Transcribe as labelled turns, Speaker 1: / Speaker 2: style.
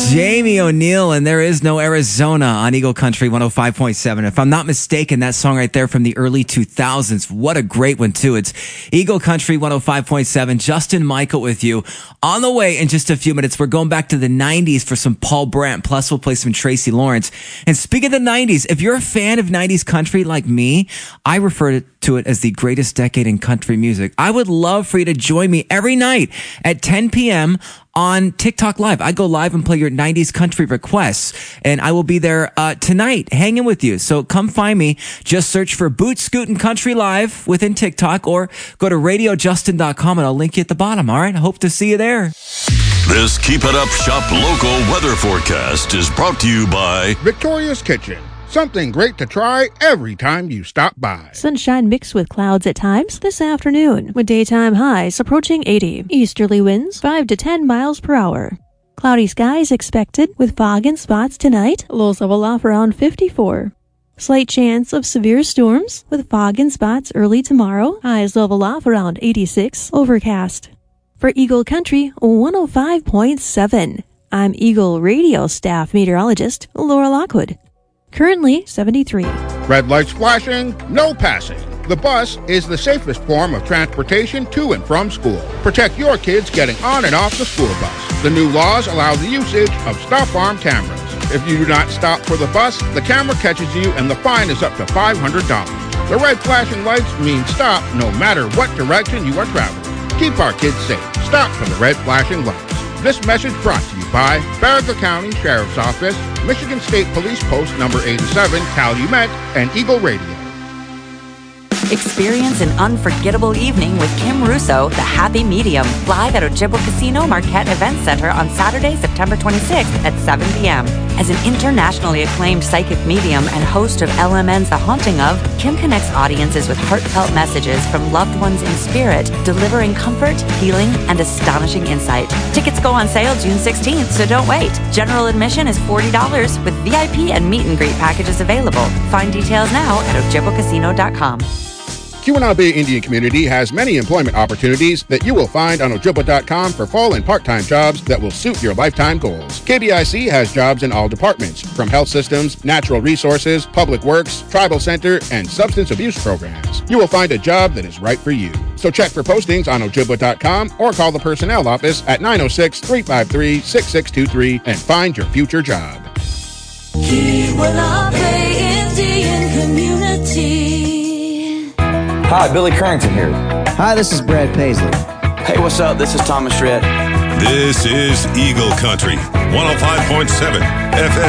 Speaker 1: Jamie O'Neal, and There Is No Arizona on Eagle Country 105.7. If I'm not mistaken, that song right there from the early 2000s. What a great one, too. It's Eagle Country 105.7. Justin Michael with you. On the way in just a few minutes, we're going back to the 90s for some Paul Brandt. Plus, we'll play some Tracy Lawrence. And speaking of the 90s, if you're a fan of 90s country like me, I refer to it as the greatest decade in country music. I would love for you to join me every night at 10 p.m. on TikTok Live. I go live and play your 90s country requests, and I will be there tonight hanging with you. So come find me. Just search for Boot Scootin' Country Live within TikTok or go to radiojustin.com and I'll link you at the bottom. All right. I hope to see you there.
Speaker 2: This Keep It Up Shop local weather forecast is brought to you by
Speaker 3: Victoria's Kitchen. Something great to try every time you stop by.
Speaker 4: Sunshine mixed with clouds at times this afternoon, with daytime highs approaching 80. Easterly winds 5 to 10 miles per hour. Cloudy skies expected with fog in spots tonight. Lows level off around 54. Slight chance of severe storms with fog in spots early tomorrow. Highs level off around 86. Overcast. For Eagle Country 105.7, I'm Eagle Radio staff meteorologist Laura Lockwood. Currently 73.
Speaker 3: Red lights flashing, no passing. The bus is the safest form of transportation to and from school. Protect your kids getting on and off the school bus. The new laws allow the usage of stop arm cameras. If you do not stop for the bus, the camera catches you and the fine is up to $500. The red flashing lights mean stop no matter what direction you are traveling. Keep our kids safe. Stop for the red flashing lights. This message brought to you by Farragut County Sheriff's Office, Michigan State Police Post Number 87, Calumet, and Eagle Radio.
Speaker 5: Experience an unforgettable evening with Kim Russo, The Happy Medium, live at Ojibwa Casino Marquette Event Center on Saturday, September 26th at 7 p.m. As an internationally acclaimed psychic medium and host of LMN's The Haunting Of, Kim connects audiences with heartfelt messages from loved ones in spirit, delivering comfort, healing, and astonishing insight. Tickets go on sale June 16th, so don't wait. General admission is $40 with VIP and meet and greet packages available. Find details now at ojibwacasino.com.
Speaker 3: Keweenaw Bay Indian Community has many employment opportunities that you will find on Ojibwa.com for full and part-time jobs that will suit your lifetime goals. KBIC has jobs in all departments, from health systems, natural resources, public works, tribal center, and substance abuse programs. You will find a job that is right for you. So check for postings on Ojibwa.com or call the personnel office at 906-353-6623 and find your future job.
Speaker 6: Keweenaw Bay Indian Community.
Speaker 7: Hi, Billy Currington here.
Speaker 8: Hi, this is Brad Paisley.
Speaker 7: Hey, what's up? This is Thomas Rhett.
Speaker 2: This is Eagle Country 105.7 FM.